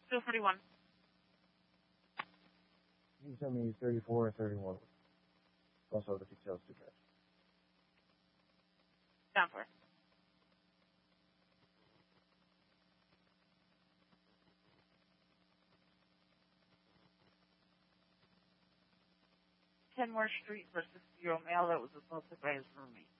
241. You can tell me 34 or 31. Also, the details to catch. Down for it. Kenmore Street for a 60-year-old male that was assaulted by his roommate.